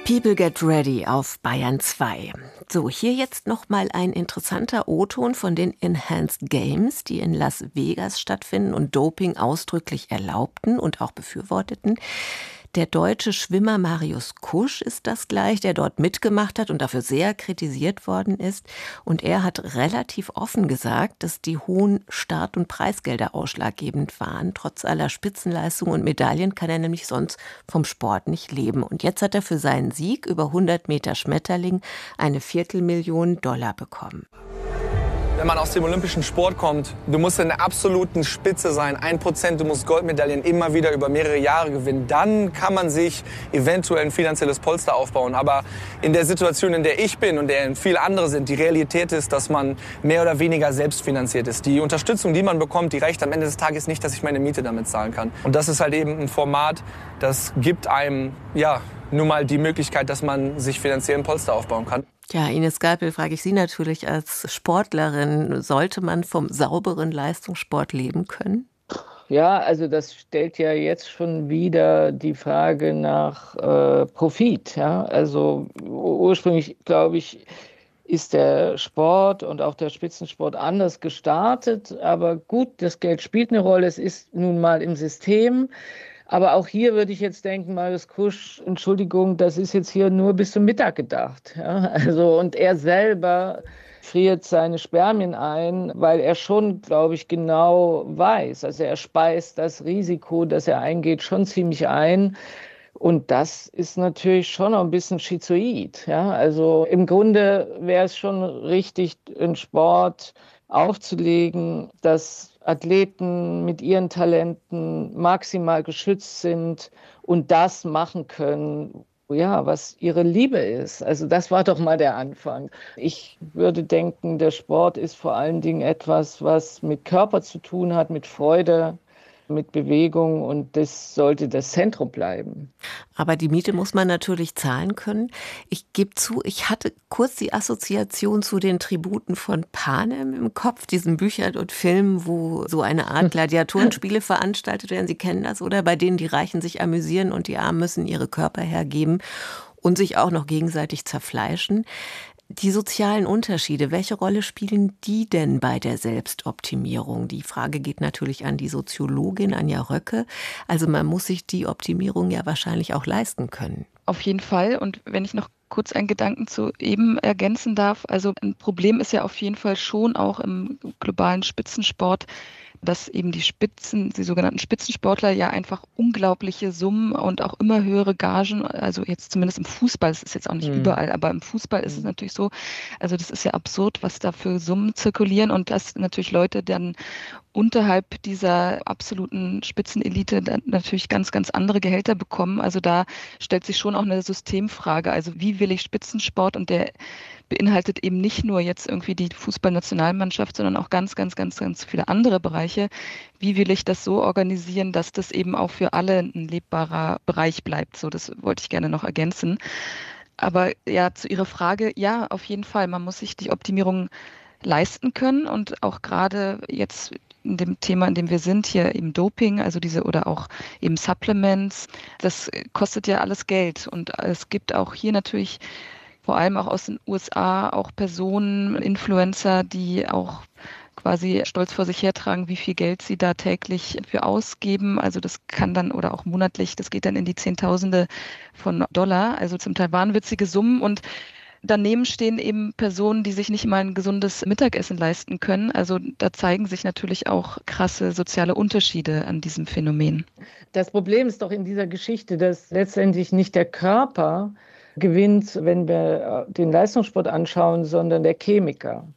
People Get Ready auf Bayern 2. So, hier jetzt nochmal ein interessanter O-Ton von den Enhanced Games, die in Las Vegas stattfinden und Doping ausdrücklich erlaubten und auch befürworteten. Der deutsche Schwimmer Marius Kusch ist das gleich, der dort mitgemacht hat und dafür sehr kritisiert worden ist. Und er hat relativ offen gesagt, dass die hohen Start- und Preisgelder ausschlaggebend waren. Trotz aller Spitzenleistungen und Medaillen kann er nämlich sonst vom Sport nicht leben. Und jetzt hat er für seinen Sieg über 100 Meter Schmetterling eine $250.000 bekommen. Wenn man aus dem olympischen Sport kommt, du musst in der absoluten Spitze sein, 1%, du musst Goldmedaillen immer wieder über mehrere Jahre gewinnen. Dann kann man sich eventuell ein finanzielles Polster aufbauen. Aber in der Situation, in der ich bin und der viele andere sind, die Realität ist, dass man mehr oder weniger selbstfinanziert ist. Die Unterstützung, die man bekommt, die reicht am Ende des Tages nicht, dass ich meine Miete damit zahlen kann. Und das ist halt eben ein Format, das gibt einem, nun mal die Möglichkeit, dass man sich finanziell ein Polster aufbauen kann. Ja, Ines Skalpel, frage ich Sie natürlich als Sportlerin, sollte man vom sauberen Leistungssport leben können? Ja, also das stellt ja jetzt schon wieder die Frage nach Profit. Ja? Also ursprünglich, glaube ich, ist der Sport und auch der Spitzensport anders gestartet. Aber gut, das Geld spielt eine Rolle. Es ist nun mal im System. Aber auch hier würde ich jetzt denken, Marius Kusch, Entschuldigung, das ist jetzt hier nur bis zum Mittag gedacht. Ja? Also, und er selber friert seine Spermien ein, weil er schon, glaube ich, genau weiß. Also er speist das Risiko, das er eingeht, schon ziemlich ein. Und das ist natürlich schon noch ein bisschen schizoid. Ja? Also im Grunde wäre es schon richtig, einen Sport aufzulegen, dass Athleten mit ihren Talenten maximal geschützt sind und das machen können, ja, was ihre Liebe ist. Also das war doch mal der Anfang. Ich würde denken, der Sport ist vor allen Dingen etwas, was mit Körper zu tun hat, mit Freude, mit Bewegung, und das sollte das Zentrum bleiben. Aber die Miete muss man natürlich zahlen können. Ich gebe zu, ich hatte kurz die Assoziation zu den Tributen von Panem im Kopf, diesen Büchern und Filmen, wo so eine Art Gladiatorenspiele veranstaltet werden. Sie kennen das, oder? Bei denen die Reichen sich amüsieren und die Armen müssen ihre Körper hergeben und sich auch noch gegenseitig zerfleischen. Die sozialen Unterschiede, welche Rolle spielen die denn bei der Selbstoptimierung? Die Frage geht natürlich an die Soziologin Anja Röcke. Also man muss sich die Optimierung ja wahrscheinlich auch leisten können. Auf jeden Fall. Und wenn ich noch kurz einen Gedanken zu eben ergänzen darf, also ein Problem ist ja auf jeden Fall schon auch im globalen Spitzensport, dass eben die sogenannten Spitzensportler ja einfach unglaubliche Summen und auch immer höhere Gagen, also jetzt zumindest im Fußball, es ist jetzt auch nicht überall, aber im Fußball ist es natürlich so, also das ist ja absurd, was da für Summen zirkulieren, und dass natürlich Leute dann unterhalb dieser absoluten Spitzenelite dann natürlich ganz, ganz andere Gehälter bekommen. Also da stellt sich schon auch eine Systemfrage. Also wie will ich Spitzensport? Und der beinhaltet eben nicht nur jetzt irgendwie die Fußballnationalmannschaft, sondern auch ganz, ganz, ganz, ganz viele andere Bereiche. Wie will ich das so organisieren, dass das eben auch für alle ein lebbarer Bereich bleibt? So, das wollte ich gerne noch ergänzen. Aber ja, zu Ihrer Frage, ja, auf jeden Fall. Man muss sich die Optimierung leisten können, und auch gerade jetzt in dem Thema, in dem wir sind, hier eben Doping, also oder auch eben Supplements, das kostet ja alles Geld, und es gibt auch hier natürlich vor allem auch aus den USA auch Personen, Influencer, die auch quasi stolz vor sich hertragen, wie viel Geld sie da täglich für ausgeben. Also das kann dann, oder auch monatlich, das geht dann in die Zehntausende von Dollar, also zum Teil wahnwitzige Summen, und daneben stehen eben Personen, die sich nicht mal ein gesundes Mittagessen leisten können. Also da zeigen sich natürlich auch krasse soziale Unterschiede an diesem Phänomen. Das Problem ist doch in dieser Geschichte, dass letztendlich nicht der Körper gewinnt, wenn wir den Leistungssport anschauen, sondern der Chemiker.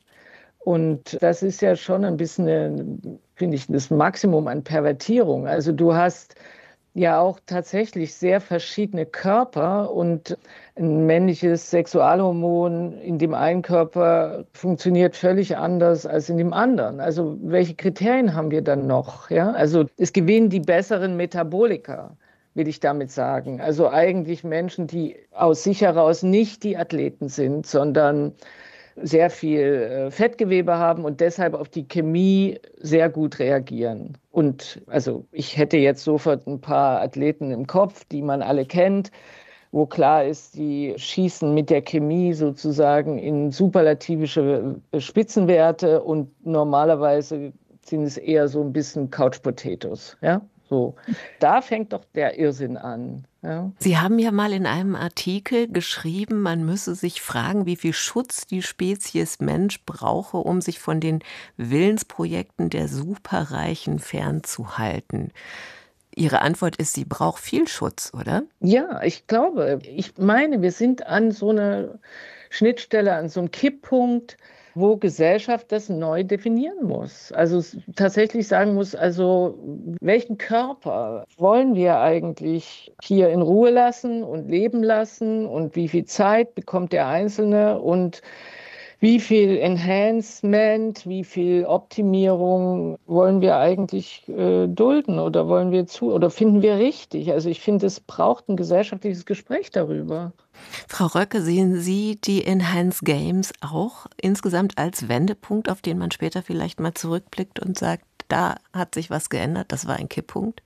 Und das ist ja schon ein bisschen, finde ich, das Maximum an Pervertierung. Also du hast ja auch tatsächlich sehr verschiedene Körper, und ein männliches Sexualhormon in dem einen Körper funktioniert völlig anders als in dem anderen. Also welche Kriterien haben wir dann noch? Ja? Also es gewinnen die besseren Metabolika, will ich damit sagen. Also eigentlich Menschen, die aus sich heraus nicht die Athleten sind, sondern sehr viel Fettgewebe haben und deshalb auf die Chemie sehr gut reagieren. Und also ich hätte jetzt sofort ein paar Athleten im Kopf, die man alle kennt. wo klar ist, die schießen mit der Chemie sozusagen in superlativische Spitzenwerte und normalerweise sind es eher so ein bisschen Couch Potatoes, ja, so. Da fängt doch der Irrsinn an. Ja. Sie haben ja mal in einem Artikel geschrieben, man müsse sich fragen, wie viel Schutz die Spezies Mensch brauche, um sich von den Willensprojekten der Superreichen fernzuhalten. Ihre Antwort ist, sie braucht viel Schutz, oder? Ja, ich meine, wir sind an so einer Schnittstelle, an so einem Kipppunkt, wo Gesellschaft das neu definieren muss. Also tatsächlich sagen muss, also welchen Körper wollen wir eigentlich hier in Ruhe lassen und leben lassen und wie viel Zeit bekommt der Einzelne und wie viel Enhancement, wie viel Optimierung wollen wir eigentlich dulden oder oder finden wir richtig? Also ich finde, es braucht ein gesellschaftliches Gespräch darüber. Frau Röcke, sehen Sie die Enhanced Games auch insgesamt als Wendepunkt, auf den man später vielleicht mal zurückblickt und sagt, da hat sich was geändert, das war ein Kipppunkt?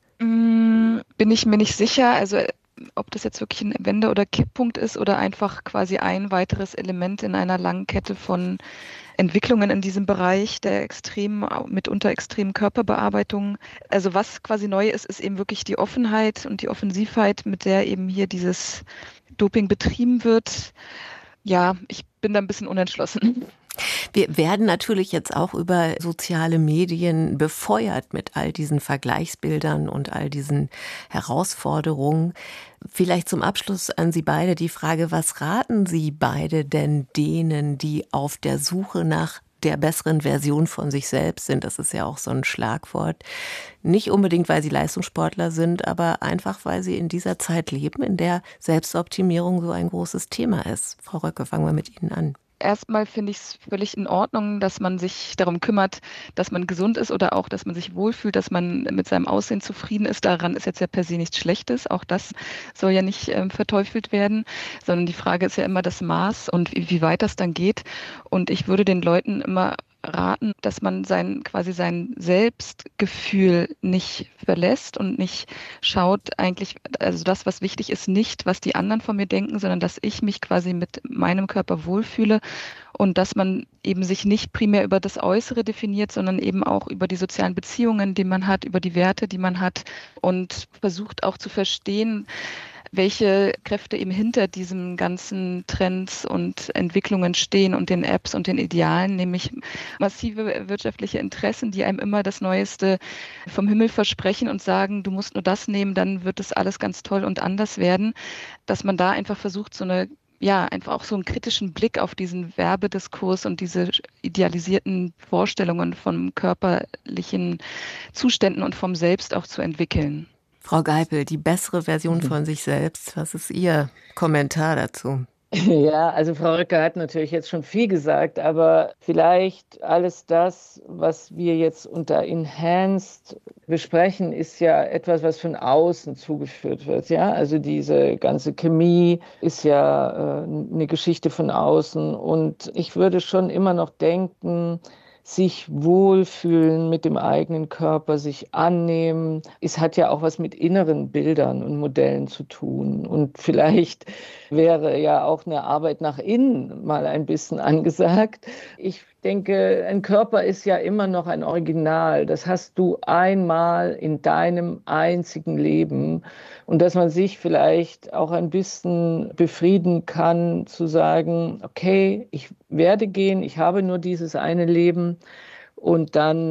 Bin ich mir nicht sicher. Also ob das jetzt wirklich ein Wende- oder Kipppunkt ist oder einfach quasi ein weiteres Element in einer langen Kette von Entwicklungen in diesem Bereich der mitunter extremen Körperbearbeitung. Also was quasi neu ist, ist eben wirklich die Offenheit und die Offensivheit, mit der eben hier dieses Doping betrieben wird. Ja, ich bin da ein bisschen unentschlossen. Wir werden natürlich jetzt auch über soziale Medien befeuert mit all diesen Vergleichsbildern und all diesen Herausforderungen. Vielleicht zum Abschluss an Sie beide die Frage, was raten Sie beide denn denen, die auf der Suche nach der besseren Version von sich selbst sind? Das ist ja auch so ein Schlagwort. Nicht unbedingt, weil sie Leistungssportler sind, aber einfach, weil sie in dieser Zeit leben, in der Selbstoptimierung so ein großes Thema ist. Frau Röcke, fangen wir mit Ihnen an. Erstmal finde ich es völlig in Ordnung, dass man sich darum kümmert, dass man gesund ist oder auch, dass man sich wohlfühlt, dass man mit seinem Aussehen zufrieden ist. Daran ist jetzt ja per se nichts Schlechtes. Auch das soll ja nicht verteufelt werden, sondern die Frage ist ja immer das Maß und wie weit das dann geht. Und ich würde den Leuten immer raten, dass man sein Selbstgefühl nicht verlässt und nicht schaut eigentlich, also das, was wichtig ist, nicht, was die anderen von mir denken, sondern dass ich mich quasi mit meinem Körper wohlfühle und dass man eben sich nicht primär über das Äußere definiert, sondern eben auch über die sozialen Beziehungen, die man hat, über die Werte, die man hat und versucht auch zu verstehen, welche Kräfte eben hinter diesen ganzen Trends und Entwicklungen stehen und den Apps und den Idealen, nämlich massive wirtschaftliche Interessen, die einem immer das Neueste vom Himmel versprechen und sagen, du musst nur das nehmen, dann wird es alles ganz toll und anders werden, dass man da einfach versucht, einfach auch so einen kritischen Blick auf diesen Werbediskurs und diese idealisierten Vorstellungen von körperlichen Zuständen und vom Selbst auch zu entwickeln. Frau Geipel, die bessere Version von sich selbst, was ist Ihr Kommentar dazu? Ja, also Frau Röcke hat natürlich jetzt schon viel gesagt, aber vielleicht alles das, was wir jetzt unter Enhanced besprechen, ist ja etwas, was von außen zugeführt wird. Ja, also diese ganze Chemie ist ja eine Geschichte von außen und ich würde schon immer noch denken, sich wohlfühlen mit dem eigenen Körper, sich annehmen. Es hat ja auch was mit inneren Bildern und Modellen zu tun. Und vielleicht wäre ja auch eine Arbeit nach innen mal ein bisschen angesagt. Ich denke, ein Körper ist ja immer noch ein Original. Das hast du einmal in deinem einzigen Leben. Und dass man sich vielleicht auch ein bisschen befrieden kann, zu sagen, okay, ich werde gehen, ich habe nur dieses eine Leben und dann